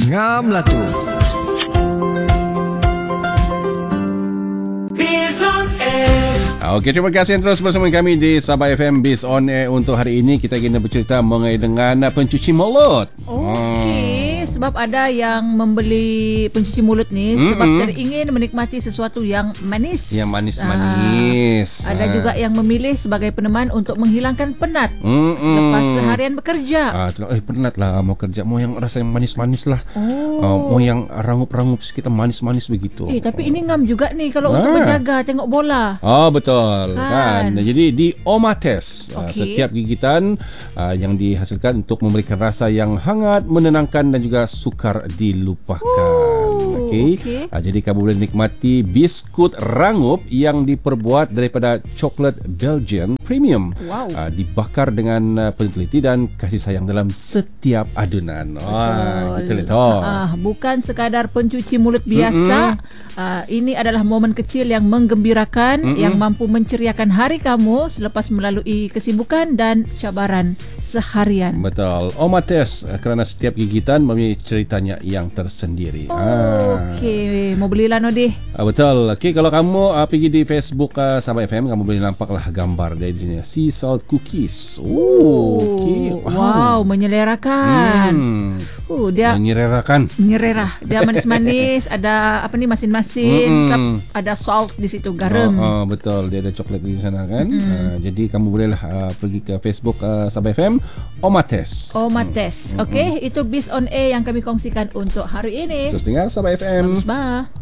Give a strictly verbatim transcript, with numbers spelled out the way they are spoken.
Ngam lah tu. Okey, terima kasih yang terus bersama kami di Sabah F M Biz On Air. Untuk hari ini kita ingin bercerita mengenai dengan pencuci mulut. Okey, hmm. sebab ada yang membeli pencuci mulut ni mm-hmm. sebab teringin menikmati sesuatu yang manis. Yang manis-manis. Ah, ada ah. juga yang memilih sebagai peneman untuk menghilangkan penat mm-hmm. selepas seharian bekerja. Ah, eh penat lah mau kerja, mau yang rasa yang manis-manis lah. Oh. Uh, mau yang rangup-rangup sikit manis-manis begitu. Eh, tapi ini ngam juga nih kalau ah. untuk berjaga tengok bola. Oh, betul. Kan. kan. Jadi di Omates okay. uh, setiap gigitan uh, yang dihasilkan untuk memberikan rasa yang hangat, menenangkan dan juga sukar dilupakan. Okey. Okay. Uh, jadi kamu boleh nikmati biskut rangup yang diperbuat daripada coklat Belgian premium. Wow. Uh, dibakar dengan uh, peneliti dan kasih sayang dalam setiap adunan. Wah, kita lihat. Oh. Uh, bukan sekadar pencuci mulut biasa. Uh, ini adalah momen kecil yang menggembirakan, Mm-mm. yang mampu menceriakan hari kamu selepas melalui kesibukan dan cabaran seharian. Betul. Omates kerana setiap gigitan mempunyai ceritanya yang tersendiri. Oh, ah. Okey, mau beli lah Nodi. Ah, betul. Okey, kalau kamu uh, pergi di Facebook uh, Sabah F M, kamu boleh nampaklah gambar dari sini. Sea salt cookies. Oh, okey. Wow. wow, menyelerakan. Hmm. Uh, dia menyererakan. Menyererah. Dia manis-manis, ada apa ni masin-masin, mm-hmm. ada salt di situ, garam. Oh, oh, betul. Dia ada coklat di sana kan. Mm-hmm. Uh, jadi kamu bolehlah uh, pergi ke Facebook uh, Sabah F M Omates. Omates. Mm-hmm. Okey, itu Biz On Air yang kami kongsikan untuk hari ini. Terus dengar Sabah F M. Bagus bah.